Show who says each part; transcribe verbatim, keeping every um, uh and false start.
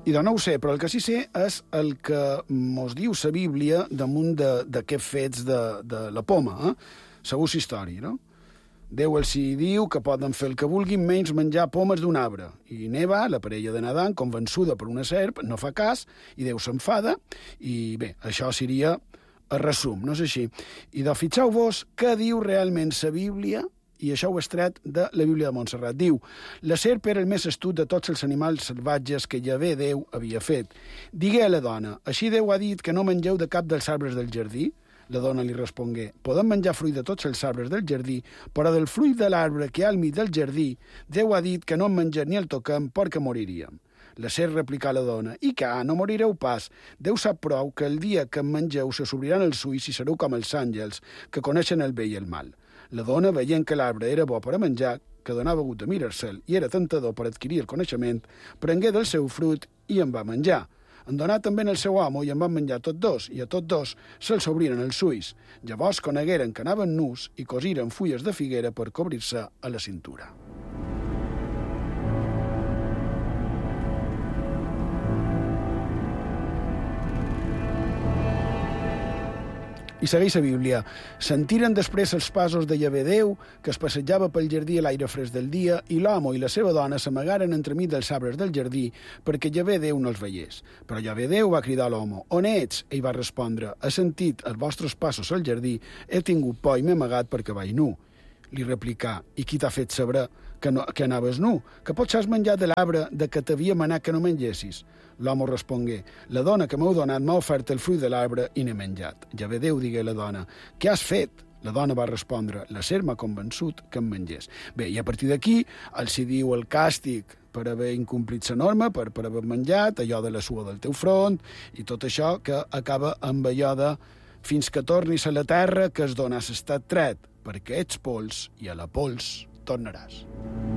Speaker 1: I de no ho sé, però el que sí sé és el que mos diu la Bíblia damunt d'aquests fets de, de la poma, eh? Segur la història, no? Déu els hi diu que poden fer el que vulguin menys menjar pomes d'un arbre. I Neva, la parella de Nadal, convençuda per una serp, no fa cas, i Déu s'enfada, i bé, això seria el resum, no és així? I de fixeu-vos què diu realment la Bíblia, i això ho he extret de la Bíblia de Montserrat. Diu, la serp era el més astut de tots els animals salvatges que Yahvé Déu havia fet. Digué a la dona, així Déu ha dit que no mengeu de cap dels arbres del jardí? La dona li respongué, podem menjar fruit de tots els arbres del jardí, però del fruit de l'arbre que hi ha al mig del jardí, Déu ha dit que no en mengem ni el toquem perquè moriríem. La serp replicà a la dona, i que, no morireu pas. Déu sap prou que el dia que en mengeu se s'obriran els ulls i sereu com els àngels, que coneixen el bé i el mal. La dona, veient que l'arbre era bo per a menjar, que donava gust de mirar-se'l i era tentador per adquirir el coneixement, prengué del seu fruit i en va menjar. En donà també el seu amo i en van menjar tots dos, i a tots dos se'ls obriren els ulls. Llavors conegueren que anaven nus i cosiren fulles de figuera per cobrir-se a la cintura. I segueix la Bíblia. Sentiren després els passos de Yahvé Déu, que es passejava pel jardí a l'aire fresc del dia, i l'amo i la seva dona s'amagaren entremig dels arbres del jardí perquè Yahvé Déu no els veiés. Però Yahvé Déu va cridar a l'home, on ets? Ell va respondre, he sentit els vostres passos al jardí, he tingut por i m'he amagat perquè vaig nu. Li replicà, i qui t'ha fet saber que, no, que anaves nu? Que potser has menjat de l'arbre de què t'havia manat que no mengessis? L'home respongué, la dona que m'heu donat m'ha ofert el fruit de l'arbre i n'he menjat. Yahvé Déu digué a la dona, què has fet? La dona va respondre, la serp m'ha convençut que em mengés. Bé, i a partir d'aquí els hi diu el càstig per haver incomplit la norma, per, per haver menjat, allò de la suor del teu front, i tot això que acaba amb allò de fins que tornis a la terra que es dona l'estat tret, perquè ets pols i a la pols tornaràs.